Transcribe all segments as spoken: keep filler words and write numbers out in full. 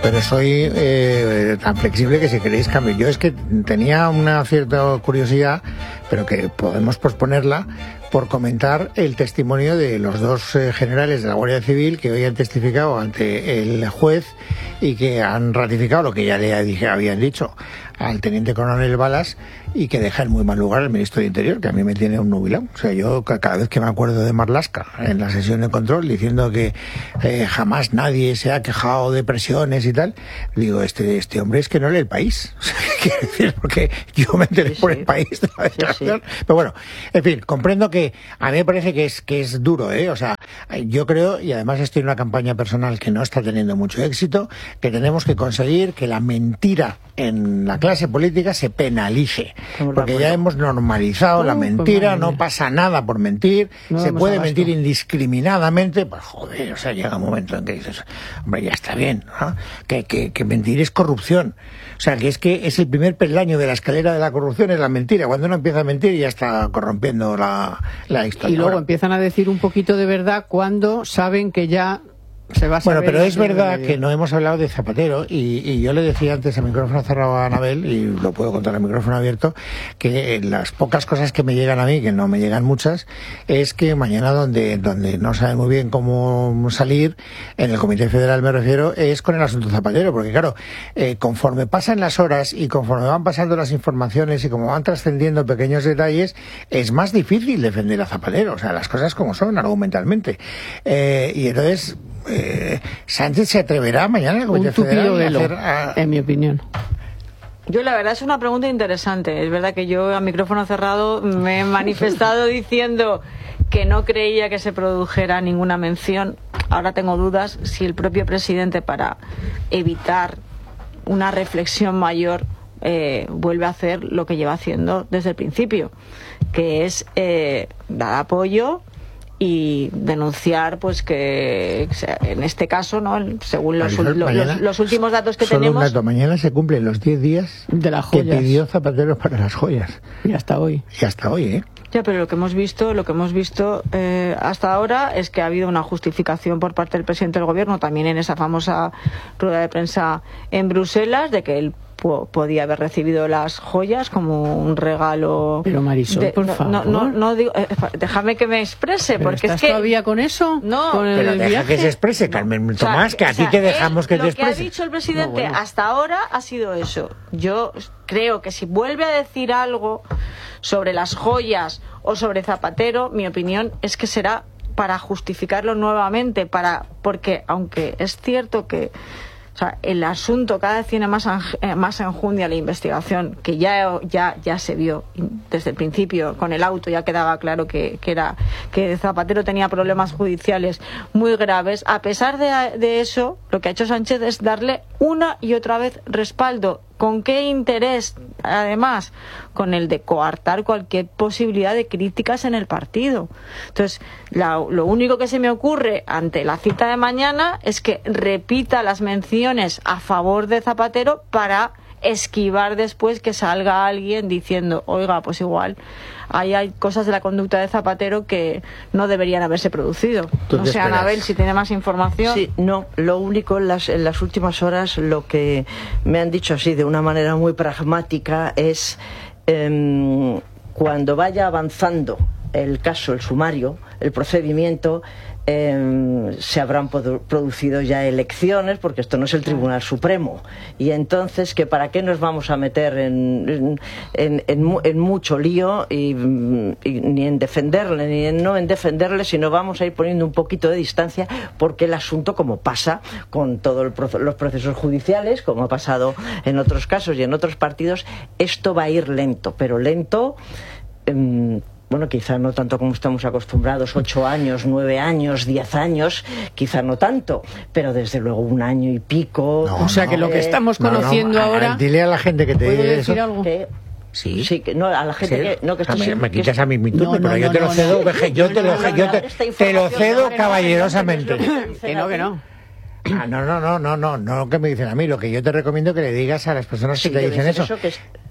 pero soy eh, tan flexible que si queréis cambio. Yo es que tenía una cierta curiosidad, pero que podemos posponerla, por comentar el testimonio de los dos eh, generales de la Guardia Civil que hoy han testificado ante el juez y que han ratificado lo que ya le dije, habían dicho al teniente coronel Balas, y que deja en muy mal lugar al ministro de Interior, que a mí me tiene un nubilado. O sea, yo cada vez que me acuerdo de Marlaska en la sesión de control diciendo que eh, jamás nadie se ha quejado de presiones y tal, digo, este este hombre es que no lee el País. O sea, quiero decir, porque yo me enteré sí, por sí. el País de la declaración. Sí, sí. Pero bueno, en fin, comprendo que a mí me parece que es que es duro, ¿eh? O sea, yo creo, y además estoy en una campaña personal que no está teniendo mucho éxito, que tenemos que conseguir que la mentira en la clase política se penalice, porque ya hemos normalizado uh, la mentira, pues no pasa nada por mentir, no se puede mentir indiscriminadamente, pues joder, o sea, llega un momento en que dices, hombre, ya está bien, ¿no? que, que, que mentir es corrupción, o sea, que es que es el primer peldaño de la escalera de la corrupción, es la mentira. Cuando uno empieza a mentir ya está corrompiendo la, la historia. Y luego Ahora, empiezan a decir un poquito de verdad cuando saben que ya se va a saber. Bueno, pero es verdad que no hemos hablado de Zapatero, y, y yo le decía antes a micrófono cerrado a Anabel, y lo puedo contar a micrófono abierto, que las pocas cosas que me llegan a mí, que no me llegan muchas, es que mañana donde donde no sabe muy bien cómo salir, en el Comité Federal me refiero, es con el asunto Zapatero, porque claro, eh, conforme pasan las horas y conforme van pasando las informaciones y como van trascendiendo pequeños detalles, es más difícil defender a Zapatero, o sea, las cosas como son, argumentalmente. Eh, y entonces... Eh, Sánchez se atreverá mañana al Comité Federal a hacer, a... en mi opinión. Yo la verdad es una pregunta interesante. Es verdad que yo a micrófono cerrado me he manifestado diciendo que no creía que se produjera ninguna mención. Ahora tengo dudas si el propio presidente, para evitar una reflexión mayor, eh, vuelve a hacer lo que lleva haciendo desde el principio, que es eh, dar apoyo y denunciar, pues que en este caso, no, según los, Marisol, los, mañana, los últimos datos que solo tenemos, un dato, mañana se cumplen los diez días de las que joyas pidió Zapatero para las joyas, y hasta hoy y hasta hoy eh ya, pero lo que hemos visto, lo que hemos visto eh, hasta ahora es que ha habido una justificación por parte del presidente del gobierno, también en esa famosa rueda de prensa en Bruselas, de que él podía haber recibido las joyas como un regalo. Pero Marisol, de, por no, favor. No, no, no digo, eh, déjame que me exprese, ¿Pero porque estás es que todavía con eso? No, ¿Con el pero deja viaje? que se exprese, Carmen no. Tomás, o sea, que a ti o sea, te dejamos que te exprese. Lo que ha dicho el presidente no, bueno. hasta ahora ha sido eso. Yo creo que si vuelve a decir algo sobre las joyas o sobre Zapatero, mi opinión es que será para justificarlo nuevamente, para porque aunque es cierto que o sea, el asunto cada vez tiene más, más enjundia la investigación, que ya, ya, ya se vio desde el principio con el auto, ya quedaba claro que, que, era, que Zapatero tenía problemas judiciales muy graves. A pesar de, de eso, lo que ha hecho Sánchez es darle una y otra vez respaldo. ¿Con qué interés? Además, con el de coartar cualquier posibilidad de críticas en el partido. Entonces, la, lo único que se me ocurre ante la cita de mañana es que repita las menciones a favor de Zapatero para esquivar después que salga alguien diciendo, oiga, pues igual ahí hay cosas de la conducta de Zapatero que no deberían haberse producido. No sé, Anabel, si tiene más información. Sí, no, lo único en las, en las últimas horas lo que me han dicho así de una manera muy pragmática es eh, cuando vaya avanzando el caso, el sumario, el procedimiento, eh, se habrán producido ya elecciones, porque esto no es el Tribunal Supremo, y entonces que para qué nos vamos a meter en, en, en, en mucho lío y, y ni en defenderle ni en no en defenderle, sino vamos a ir poniendo un poquito de distancia, porque el asunto, como pasa con todos los procesos judiciales, como ha pasado en otros casos y en otros partidos, esto va a ir lento, pero lento eh, bueno, quizá no tanto como estamos acostumbrados, ocho años, nueve años, diez años, quizá no tanto, pero desde luego un año y pico. No, o sea, no, que lo que estamos conociendo no, no, ahora... Dile a la gente que te diga decir eso. algo. Que, Sí, sí, que no, a la gente sí. que no que esto me, me, me quitas que, a mi turno, no, pero no, yo no, te lo no, cedo, no, yo te lo, yo te, te lo cedo caballerosamente. Que no, que no. Ah, no, no, no, no, no, no que me dicen a mí, lo que yo te recomiendo que le digas a las personas sí, que te dicen eso. eso que es...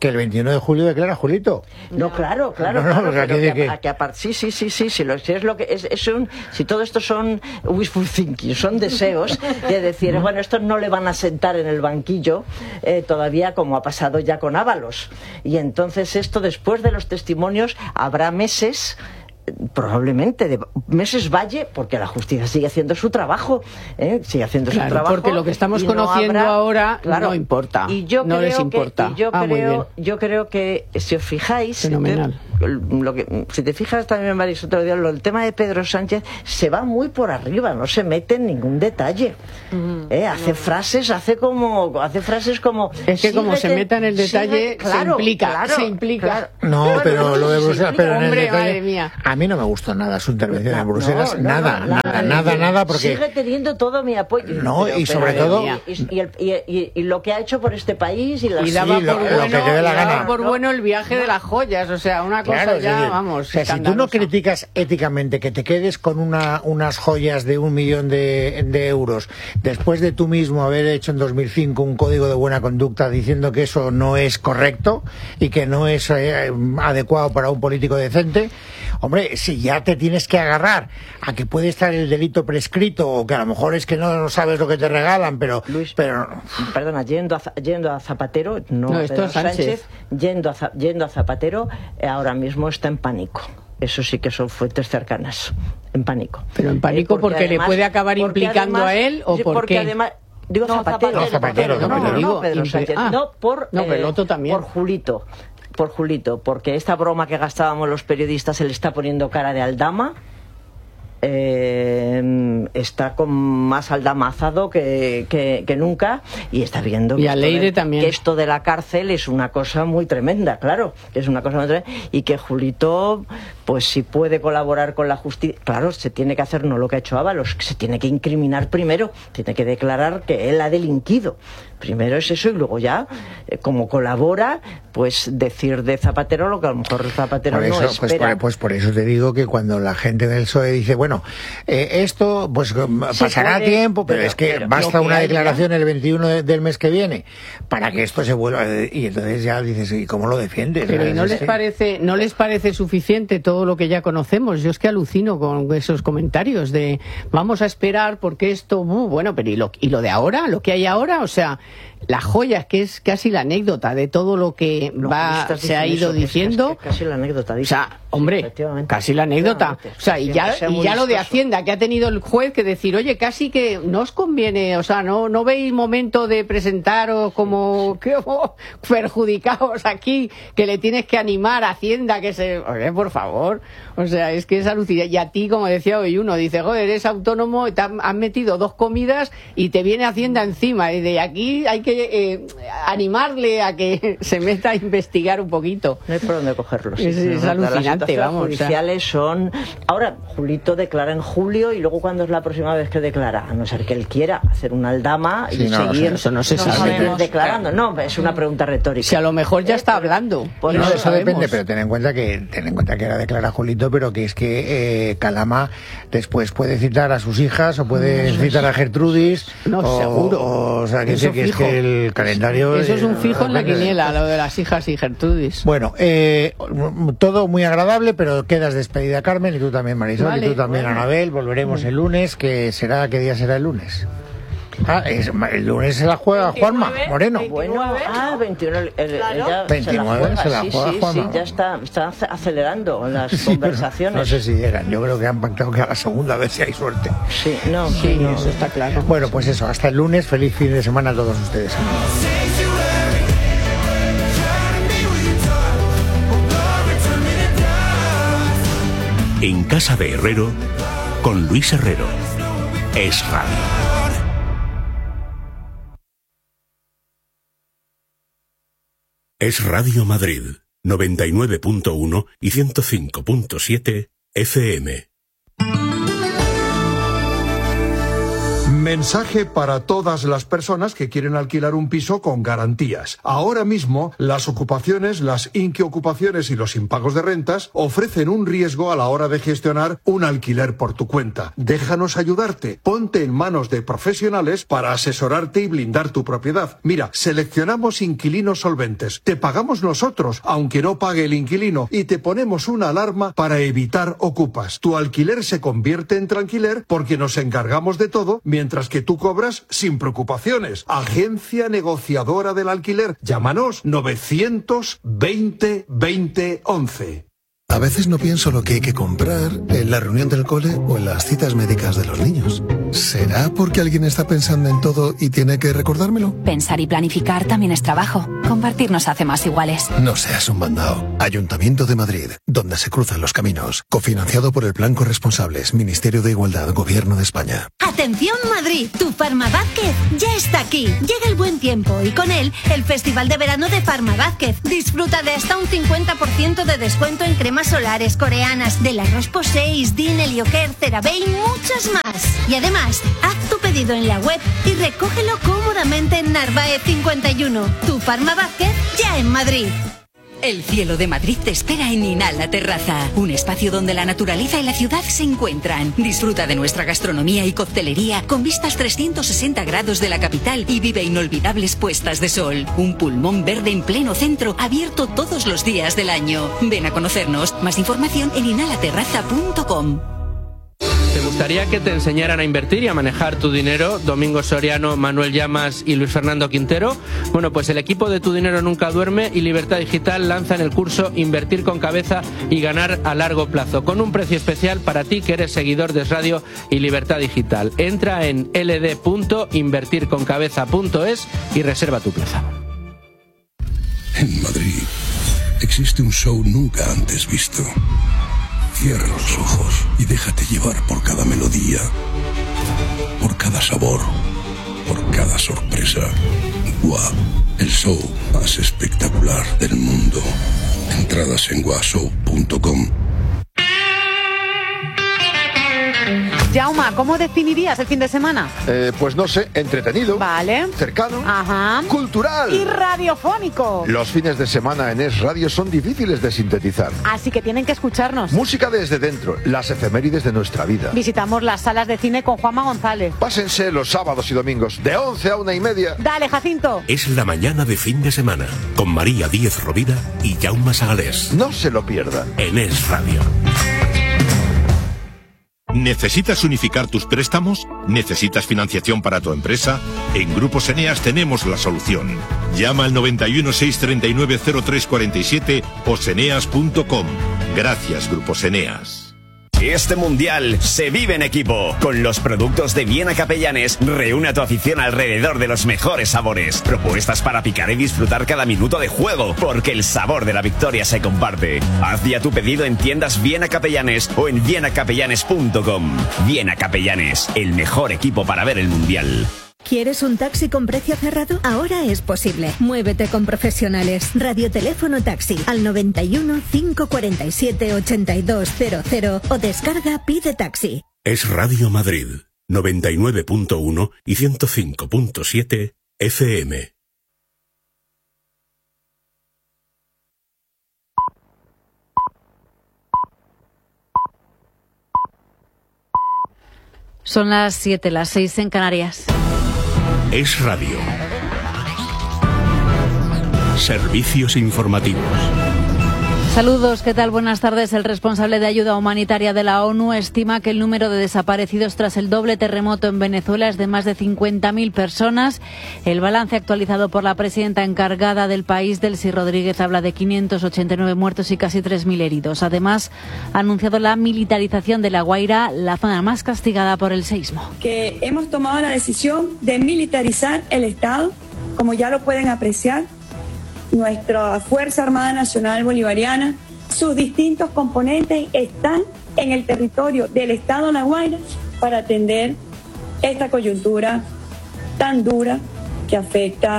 que el veintiuno de julio declara Julito. No, claro, claro, No, no, claro, o sea, pero que- que, que- a- que aparte, sí, sí, sí, sí, sí, lo, si es lo que es, es un, si todo esto son wishful thinking, son deseos de decir, bueno, estos no le van a sentar en el banquillo eh, todavía, como ha pasado ya con Ábalos, y entonces esto después de los testimonios habrá meses, probablemente de meses valle, porque la justicia sigue haciendo su trabajo, ¿eh? sigue haciendo Claro, su trabajo, porque lo que estamos y no conociendo habrá- ahora claro, no importa, y yo no creo les importa. que, y yo Ah, muy creo, bien. yo creo que si os fijáis, Fenomenal. te- lo que, si te fijas también, Marisol, te lo digo, lo- el tema de Pedro Sánchez se va muy por arriba, no se mete en ningún detalle. ¿Eh? Hace frases, hace como, hace frases como. Es que como se síguete- meta en el detalle, sigue- se claro, implica, claro, se implica. claro. No, Bueno, pero lo de se Bruselas, implica. pero en el Hombre, detalle, madre mía. a mí no me gustó nada su intervención en Bruselas, No, no, nada, no, nada, nada, nada, porque sigue teniendo todo mi apoyo. No, y sobre pero- todo- y, y el- y- y- y lo que ha hecho por este país y las Y daba Sí, lo- por lo que bueno, te dé la y daba gana. por bueno el viaje de las joyas, o sea, una cosa Claro, es ya, decir, vamos, o sea, si tú no escandalosa. criticas éticamente que te quedes con una, unas joyas de un millón de, de euros después de tú mismo haber hecho en dos mil cinco un código de buena conducta diciendo que eso no es correcto y que no es eh, adecuado para un político decente, hombre, si ya te tienes que agarrar a que puede estar el delito prescrito o que a lo mejor es que no sabes lo que te regalan, pero... Luis, pero perdona, yendo a, Za- yendo a Zapatero, no, No, esto Pedro es Sánchez. yendo a, Za- yendo a Zapatero, eh, ahora mismo está en pánico. Eso sí que son fuentes cercanas, en pánico. Pero en pánico porque le puede acabar porque implicando además- a él, ¿o sí, por porque qué? además, digo No, Zapatero, Zapatero, Zapatero, no, Zapatero. no, Digo, no, Pedro impli- Sánchez, ah, no por, no, pero el otro también. por Julito, por Julito, porque esta broma que gastábamos los periodistas se le está poniendo cara de aldama. Eh, está con más aldamazado que, que, que nunca y está viendo Y que a esto Leire de- también. que esto de la cárcel es una cosa muy tremenda, claro, es una cosa muy tremenda, y que Julito, pues si puede colaborar con la justicia, claro, se tiene que hacer no lo que ha hecho Ábalos, se tiene que incriminar primero, tiene que declarar que él ha delinquido. Primero es eso y luego ya, eh, como colabora, pues decir de Zapatero lo que a lo mejor Zapatero Por eso, no pues, espera. por, pues por eso te digo que cuando la gente del P S O E dice, bueno, eh, esto pues pasará puede, tiempo, pero, pero- es que pero basta lo que una hay declaración el veintiuno de- del mes que viene para que esto se vuelva, y entonces ya dices, ¿y cómo lo defiendes? Pero ¿y no Es les que- parece, no les parece suficiente todo lo que ya conocemos? Yo es que alucino con esos comentarios de vamos a esperar porque esto, uh, bueno, pero ¿y lo, y lo de ahora? ¿Lo que hay ahora? O sea, la joya, que es casi la anécdota de todo lo que Los va juristas se ha dicen ido eso, que es- diciendo. es que casi la anécdota O dice. sea, hombre, Sí, efectivamente. casi la anécdota. Efectivamente. O sea, y ya, Siempre sea y muy ya lo de vistoso. Hacienda que ha tenido el juez que decir, oye, casi que no os conviene, o sea, no, no veis momento de presentaros como, como perjudicados aquí, que le tienes que animar a Hacienda, que se... Oye, por favor. O sea, es que es alucinante. Y a ti, como decía hoy uno, dice, joder, eres autónomo, y te han, han metido dos comidas y te viene Hacienda encima. Y de aquí hay que eh, animarle a que se meta a investigar un poquito. No hay por dónde cogerlos. Es- es Las alucinante, situaciones vamos, o sea. judiciales son. Ahora, Julito declara en julio y luego, ¿cuándo es la próxima vez que declara? A no ser que él quiera hacer una aldama y Sí, no, seguir. o sea, eso no se y sabe. seguir sabemos. declarando. No, es una pregunta retórica. Si a lo mejor ya está hablando. por y No, no lo eso sabemos. depende, pero ten en cuenta que ten en cuenta que ahora declara Julito, pero que es que eh, Calama después puede citar a sus hijas o puede citar a Gertrudis. No, o, seguro. O, o sea, que, Eso sí, que es fijo. que el calendario. Eso es un eh, fijo en la depende de- quiniela, lo de las hijas y Gertrudis. Bueno, eh, todo muy agradable, pero quedas despedida, Carmen, y tú también, Marisol, Vale, y tú también, bueno. Anabel. Volveremos el lunes, que será, ¿qué día será el lunes? Ah, es, el lunes se la juega Juanma veintinueve, Moreno. veintinueve. Bueno, ah, veintiuno. el- el- Claro. ella veintinueve se la sí, juega sí, Juanma. sí, ya está, está ace- acelerando las Sí, pero conversaciones. no sé si llegan. Yo creo que han pactado que a la segunda vez si hay suerte. Sí, no, Sí, no. eso está claro. Bueno, pues eso, hasta el lunes. Feliz fin de semana a todos ustedes. En casa de Herrero, con Luis Herrero. Es Radio. Es Radio Madrid, noventa y nueve punto uno y ciento cinco punto siete F M. Me Mensaje para todas las personas que quieren alquilar un piso con garantías. Ahora mismo, las ocupaciones, las inquiocupaciones y los impagos de rentas ofrecen un riesgo a la hora de gestionar un alquiler por tu cuenta. Déjanos ayudarte. Ponte en manos de profesionales para asesorarte y blindar tu propiedad. Mira, seleccionamos inquilinos solventes. Te pagamos nosotros, aunque no pague el inquilino, y te ponemos una alarma para evitar ocupas. Tu alquiler se convierte en tranquiler porque nos encargamos de todo, mientras que tú cobras sin preocupaciones. Agencia negociadora del alquiler. Llámanos novecientos veinte veinte once. A veces no pienso lo que hay que comprar en la reunión del cole o en las citas médicas de los niños. ¿Será porque alguien está pensando en todo y tiene que recordármelo? Pensar y planificar también es trabajo. Compartir nos hace más iguales. No seas un mandao. Ayuntamiento de Madrid, donde se cruzan los caminos. Cofinanciado por el Plan Corresponsables, Ministerio de Igualdad, Gobierno de España. ¡Atención Madrid! Tu Farmavázquez ya está aquí. Llega el buen tiempo y con él el Festival de Verano de Farmavázquez. Disfruta de hasta un cincuenta por ciento de descuento en cremas solares coreanas de la Roche-Posay, Deen, Helioker, CeraVe y muchas más. Y además, haz tu pedido en la web y recógelo cómodamente en Narváez cincuenta y uno. Tu Farmavázquez ya en Madrid. El cielo de Madrid te espera en Inhala Terraza, un espacio donde la naturaleza y la ciudad se encuentran. Disfruta de nuestra gastronomía y coctelería con vistas trescientos sesenta grados de la capital y vive inolvidables puestas de sol. Un pulmón verde en pleno centro, abierto todos los días del año. Ven a conocernos. Más información en inhalaterraza punto com. ¿Te gustaría que te enseñaran a invertir y a manejar tu dinero? Domingo Soriano, Manuel Llamas y Luis Fernando Quintero. Bueno, pues el equipo de Tu Dinero Nunca Duerme y Libertad Digital lanzan el curso Invertir con Cabeza y Ganar a Largo Plazo, con un precio especial para ti que eres seguidor de Radio y Libertad Digital. Entra en l d punto invertir con cabeza punto es y reserva tu plaza. En Madrid existe un show nunca antes visto. Cierra los ojos y déjate llevar por cada melodía, por cada sabor, por cada sorpresa. Gua, el show más espectacular del mundo. Entradas en gua show punto com. Jauma, ¿cómo definirías el fin de semana? Eh, pues no sé, entretenido. Vale. Cercano. Ajá. Cultural. Y radiofónico. Los fines de semana en Es Radio son difíciles de sintetizar. Así que tienen que escucharnos. Música desde dentro, las efemérides de nuestra vida. Visitamos las salas de cine con Juanma González. Pásense los sábados y domingos, de once a una y media. Dale, Jacinto. Es la mañana de fin de semana, con María Díez Rovira y Jaume Sagalés. No se lo pierdan. En Es Radio. ¿Necesitas unificar tus préstamos? ¿Necesitas financiación para tu empresa? En Grupos Eneas tenemos la solución. Llama al noventa y uno, seiscientos treinta y nueve, cero tres cuarenta y siete o seneas punto com. Gracias, Grupos Eneas. Este mundial se vive en equipo. Con los productos de Viena Capellanes, reúne a tu afición alrededor de los mejores sabores. Propuestas para picar y disfrutar cada minuto de juego, porque el sabor de la victoria se comparte. Haz ya tu pedido en tiendas Viena Capellanes o en viena capellanes punto com. Viena Capellanes, el mejor equipo para ver el mundial. ¿Quieres un taxi con precio cerrado? Ahora es posible. Muévete con profesionales. Radioteléfono taxi al noventa y uno, cinco cuarenta y siete, ochenta y dos cero cero o descarga Pide Taxi. Es Radio Madrid, noventa y nueve punto uno y ciento cinco punto siete F M. Son las siete, las seis en Canarias. Es Radio. Servicios informativos. Saludos, ¿qué tal? Buenas tardes. El responsable de ayuda humanitaria de la ONU estima que el número de desaparecidos tras el doble terremoto en Venezuela es de más de cincuenta mil personas. El balance actualizado por la presidenta encargada del país, Delcy Rodríguez, habla de quinientos ochenta y nueve muertos y casi tres mil heridos. Además, ha anunciado la militarización de La Guaira, la zona más castigada por el seísmo. Que hemos tomado la decisión de militarizar el Estado, como ya lo pueden apreciar. Nuestra Fuerza Armada Nacional Bolivariana, sus distintos componentes están en el territorio del Estado de La Guaira para atender esta coyuntura tan dura que afecta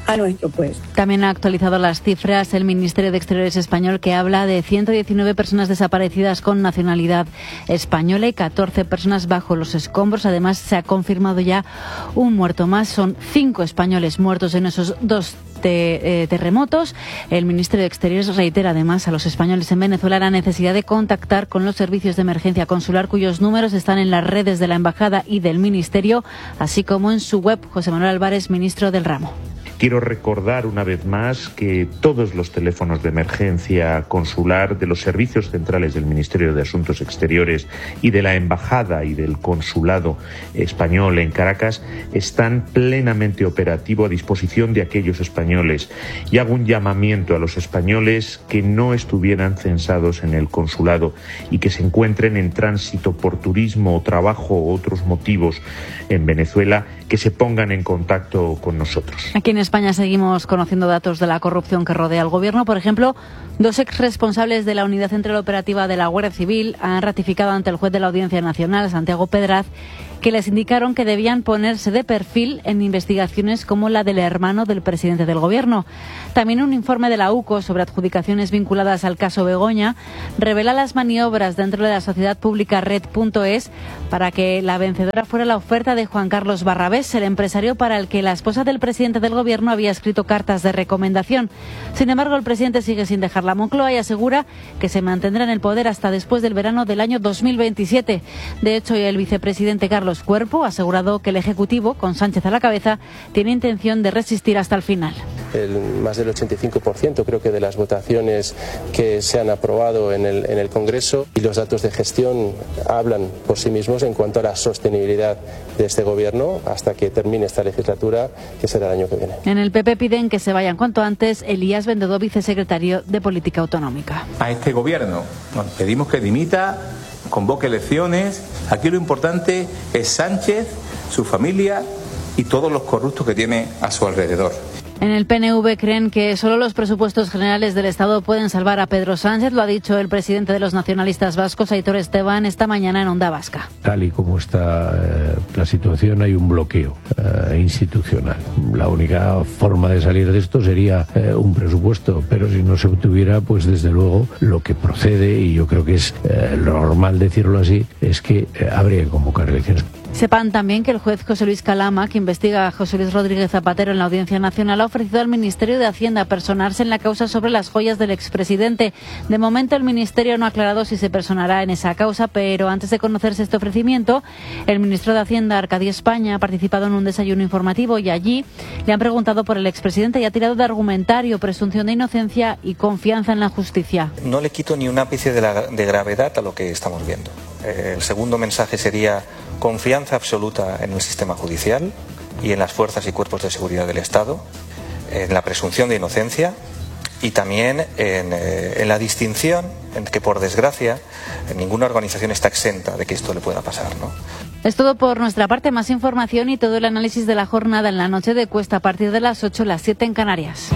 a nuestro pueblo. También ha actualizado las cifras el Ministerio de Exteriores español, que habla de ciento diecinueve personas desaparecidas con nacionalidad española y catorce personas bajo los escombros. Además, se ha confirmado ya un muerto más. Son cinco españoles muertos en esos dos de, eh, terremotos. El Ministerio de Exteriores reitera además a los españoles en Venezuela la necesidad de contactar con los servicios de emergencia consular, cuyos números están en las redes de la Embajada y del Ministerio, así como en su web. José Manuel Álvarez, ministro del ramo. Quiero recordar una vez más que todos los teléfonos de emergencia consular de los servicios centrales del Ministerio de Asuntos Exteriores y de la Embajada y del Consulado español en Caracas están plenamente operativos a disposición de aquellos españoles. Y hago un llamamiento a los españoles que no estuvieran censados en el consulado y que se encuentren en tránsito por turismo o trabajo u otros motivos en Venezuela, que se pongan en contacto con nosotros. Aquí en España seguimos conociendo datos de la corrupción que rodea al gobierno. Por ejemplo, dos exresponsables de la Unidad Central Operativa de la Guardia Civil han ratificado ante el juez de la Audiencia Nacional, Santiago Pedraz, que les indicaron que debían ponerse de perfil en investigaciones como la del hermano del presidente del gobierno. También un informe de la U C O sobre adjudicaciones vinculadas al caso Begoña revela las maniobras dentro de la sociedad pública Red punto es para que la vencedora fuera la oferta de Juan Carlos Barrabés, el empresario para el que la esposa del presidente del gobierno había escrito cartas de recomendación. Sin embargo, el presidente sigue sin dejar la Moncloa y asegura que se mantendrá en el poder hasta después del verano del año dos mil veintisiete. De hecho, el vicepresidente Carlos Cuerpo ha asegurado que el Ejecutivo, con Sánchez a la cabeza, tiene intención de resistir hasta el final. El, más del ochenta y cinco por ciento creo que de las votaciones que se han aprobado en el, en el Congreso, y los datos de gestión hablan por sí mismos en cuanto a la sostenibilidad de este gobierno hasta que termine esta legislatura, que será el año que viene. En el P P piden que se vayan cuanto antes. Elías Bendodo, vicesecretario de Política Autonómica. A este gobierno nos pedimos que dimita, convoque elecciones. Aquí lo importante es Sánchez, su familia y todos los corruptos que tiene a su alrededor. En el P N V creen que solo los presupuestos generales del Estado pueden salvar a Pedro Sánchez. Lo ha dicho el presidente de los nacionalistas vascos, Aitor Esteban, esta mañana en Onda Vasca. Tal y como está eh, la situación, hay un bloqueo eh, institucional. La única forma de salir de esto sería eh, un presupuesto, pero si no se obtuviera, pues desde luego lo que procede, y yo creo que es eh, lo normal decirlo así, es que eh, habría que convocar elecciones. Sepan también que el juez José Luis Calama, que investiga a José Luis Rodríguez Zapatero en la Audiencia Nacional, ha ofrecido al Ministerio de Hacienda personarse en la causa sobre las joyas del expresidente. De momento, el Ministerio no ha aclarado si se personará en esa causa, pero antes de conocerse este ofrecimiento, el ministro de Hacienda, Arcadi España, ha participado en un desayuno informativo y allí le han preguntado por el expresidente y ha tirado de argumentario, presunción de inocencia y confianza en la justicia. No le quito ni un ápice de, la, de gravedad a lo que estamos viendo. Eh, el segundo mensaje sería confianza absoluta en el sistema judicial y en las fuerzas y cuerpos de seguridad del Estado, en la presunción de inocencia y también en, eh, en la distinción en que, por desgracia, ninguna organización está exenta de que esto le pueda pasar, ¿no? Es todo por nuestra parte. Más información y todo el análisis de la jornada en la noche de Cuesta a partir de las ocho, las siete en Canarias.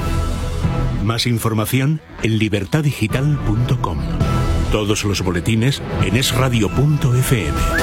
Más información en libertad digital punto com. Todos los boletines en es radio punto efe eme.